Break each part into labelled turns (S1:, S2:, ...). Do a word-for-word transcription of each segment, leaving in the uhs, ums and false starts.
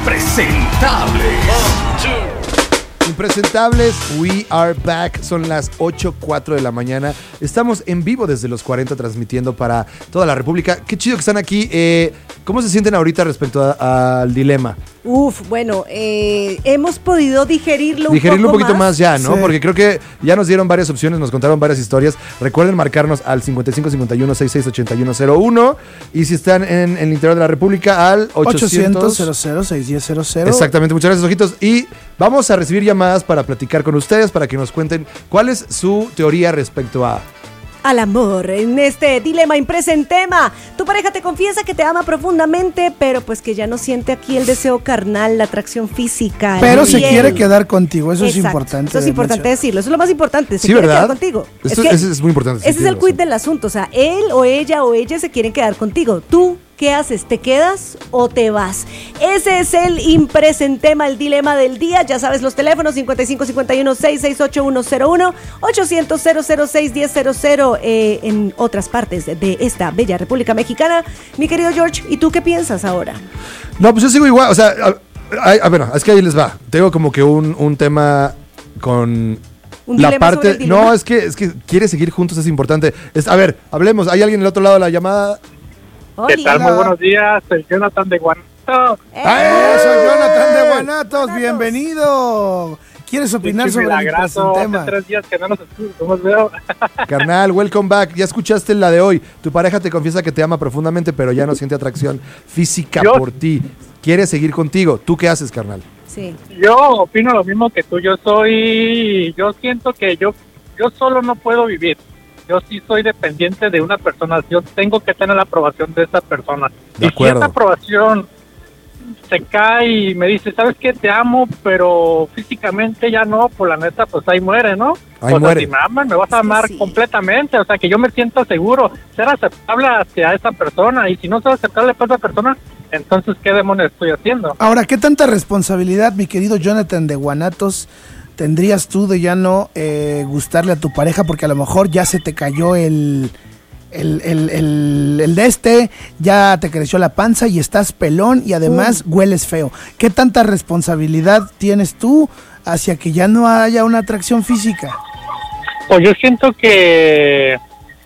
S1: Impresentables.
S2: Impresentables, we are back. Son las ocho cuatro de la mañana. Estamos en vivo desde los cuarenta transmitiendo para toda la República. Qué chido que están aquí. Eh, ¿Cómo se sienten ahorita respecto a, al dilema?
S3: Uf, bueno, eh, hemos podido digerirlo un
S2: Digerirlo
S3: poco
S2: un poquito más, más ya, ¿no?
S4: Sí.
S2: Porque creo que ya nos dieron varias opciones, nos contaron varias historias. Recuerden marcarnos al cincuenta y cinco cincuenta y uno sesenta y seis ochenta y uno cero uno. Y si están en, en el interior de la República, al ochocientos
S4: cero cero seis uno cero cero.
S2: Exactamente, muchas gracias, ojitos. Y vamos a recibir llamadas para platicar con ustedes, para que nos cuenten cuál es su teoría respecto a...
S3: al amor. En este dilema impresentema, tu pareja te confiesa que te ama profundamente, pero pues que ya no siente aquí el deseo carnal, la atracción física.
S4: Pero
S3: el
S4: se
S3: piel.
S4: quiere quedar contigo, eso
S3: Exacto.
S4: es importante.
S3: Eso es
S4: de
S3: importante
S4: mencionar.
S3: decirlo, eso es lo más importante. Se
S2: Sí,
S3: quiere
S2: ¿verdad?
S3: quedar contigo.
S2: Esto-
S3: Es que
S2: ese es muy importante. sí,
S3: ese es
S2: tienes
S3: el quid
S2: razón.
S3: del asunto. O sea, él o ella o ella se quieren quedar contigo. Tú, ¿qué haces? ¿Te quedas o te vas? Ese es el impresentema, el dilema del día. Ya sabes los teléfonos: cincuenta y cinco cincuenta y uno sesenta y seis ochenta y uno cero uno, ochocientos cero cero seis diez cero cero eh, en otras partes de esta bella República Mexicana. Mi querido George, ¿y tú qué piensas ahora?
S2: No, pues yo sigo igual, o sea, a, a- a- bueno, es que ahí les va. Tengo como que un, un tema con
S3: ¿Un
S2: la
S3: dilema sobre
S2: parte.
S3: el dilema?
S2: No, es que es que quiere seguir juntos, es importante. Es, a ver, hablemos. ¿Hay alguien del otro lado de la llamada?
S5: ¿Qué
S3: Oli.
S5: tal? Muy buenos días, soy Jonathan de Guanajuato.
S3: ¡Eh!
S4: ¡Ah, soy Jonathan de
S3: Guanatos.
S4: Guanatos! ¡Bienvenido! ¿Quieres opinar
S5: Pinche
S4: sobre el
S5: milagrazo, hace
S4: tema?
S5: tres días que no nos escucho, no los veo.
S2: Carnal, welcome back. Ya escuchaste la de hoy. Tu pareja te confiesa que te ama profundamente, pero ya no siente atracción física
S5: Yo-
S2: por ti. Quiere seguir contigo. ¿Tú qué haces, carnal?
S3: Sí.
S5: Yo opino lo mismo que tú, yo soy, yo siento que yo, yo solo no puedo vivir. Yo sí soy dependiente de una persona, yo tengo que tener la aprobación de esa persona.
S2: De
S5: y si
S2: acuerdo.
S5: esa aprobación se cae y me dice, ¿sabes qué? Te amo, pero físicamente ya no, pues la neta, pues ahí muere, ¿no?
S2: Ahí
S5: o
S2: muere.
S5: sea, si me amas, me vas
S3: Es
S5: a
S3: que
S5: amar
S3: sí.
S5: completamente, o sea, que yo me sienta seguro, ser aceptable hacia esa persona, y si no soy aceptable para esa persona, entonces, ¿qué demonios estoy haciendo?
S4: Ahora, ¿qué tanta responsabilidad, mi querido Jonathan de Guanatos, tendrías tú de ya no eh, gustarle a tu pareja? Porque a lo mejor ya se te cayó el, el, el, el, el de este, ya te creció la panza y estás pelón y además hueles feo. ¿Qué tanta responsabilidad tienes tú hacia que ya no haya una atracción física?
S5: Pues yo siento que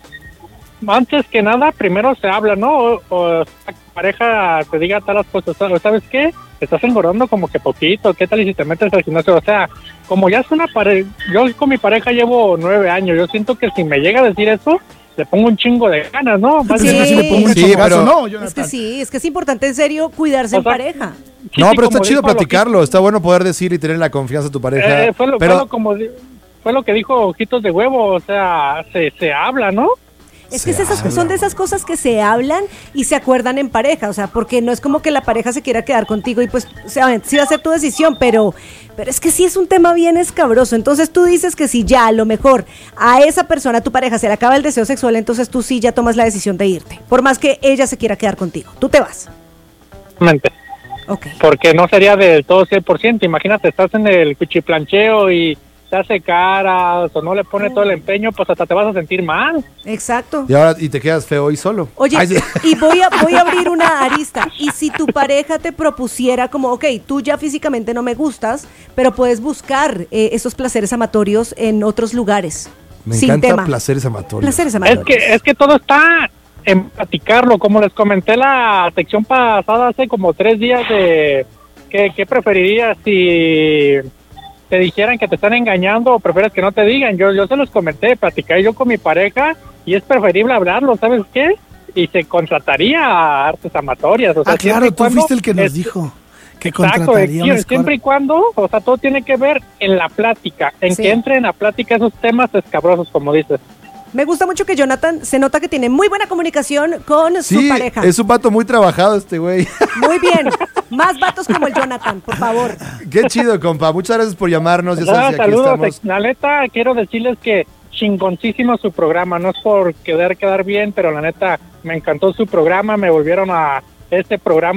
S5: antes que nada, primero se habla, ¿no? O, o la pareja te diga todas las cosas, o ¿sabes qué? Estás engordando como que poquito, ¿qué tal y si te metes al gimnasio? O sea, como ya es una pareja, yo con mi pareja llevo nueve años, yo siento que si me llega a decir eso, le pongo un chingo de ganas, ¿no?
S4: Pues
S3: Sí.
S4: es que si le pongo un
S2: Sí,
S4: chingazo,
S2: pero-
S4: no,
S3: Es
S4: Jonathan.
S3: que sí, es que es importante en serio cuidarse
S5: O
S3: en
S5: sea,
S3: pareja.
S5: Sí,
S2: No,
S5: sí,
S2: pero está
S5: como
S2: chido
S5: dijo lo
S2: platicarlo. Está bueno poder decir y tener la confianza de tu pareja.
S5: Eh, fue, lo,
S2: pero
S5: fue lo como di- fue lo que dijo Ojitos de Huevo, o sea, se, se habla, ¿no?
S3: Es que
S2: Se
S3: es esas,
S2: habla,
S3: son de esas cosas que se hablan y se acuerdan en pareja, o sea, porque no es como que la pareja se quiera quedar contigo y pues, o sea, sí va a ser tu decisión, pero, pero es que sí es un tema bien escabroso. Entonces tú dices que si ya a lo mejor a esa persona, a tu pareja, se le acaba el deseo sexual, entonces tú sí ya tomas la decisión de irte, por más que ella se quiera quedar contigo. Tú te vas.
S5: Mente.
S3: Ok.
S5: Porque no sería del todo cien por ciento. Imagínate, estás en el cuchiplancheo y te hace caras o no le pone todo el empeño, pues hasta te vas a sentir mal.
S3: Exacto.
S2: y ahora y te quedas feo y solo.
S3: Oye,
S2: Ay, sí.
S3: y voy a, voy a abrir una arista. Y si tu pareja te propusiera como, ok, tú ya físicamente no me gustas, pero puedes buscar eh, esos placeres amatorios en otros lugares.
S2: Me
S3: sin
S2: encanta
S3: tema.
S2: placeres amatorios.
S3: Placeres
S5: Es
S3: amatorios.
S5: que, es que todo está en platicarlo, como les comenté la sección pasada hace como tres días de ¿qué, qué preferirías si te dijeran que te están engañando o prefieres que no te digan? Yo, yo se los comenté, platicar yo con mi pareja y es preferible hablarlo, ¿sabes qué? Y se contrataría a artes amatorias. O sea,
S4: Ah, claro,
S5: siempre y
S4: tú
S5: cuando
S4: fuiste el que nos
S5: es-
S4: dijo que
S5: Exacto,
S4: contrataría un
S5: es- siempre y cuando, o sea, todo tiene que ver en la plática, en
S3: Sí.
S5: que entre en la plática esos temas escabrosos, como dices.
S3: Me gusta mucho que Jonathan se nota que tiene muy buena comunicación con su
S2: Sí,
S3: pareja.
S2: es un vato muy trabajado este güey.
S3: Muy bien. Más vatos como el Jonathan, por favor.
S2: Qué chido, compa. Muchas gracias por llamarnos. Ya sabes
S5: Ah,
S2: que aquí
S5: saludos,
S2: estamos.
S5: la neta, quiero decirles que chingoncísimo su programa, no es por quedar quedar bien, pero la neta, me encantó su programa, me volvieron a este programa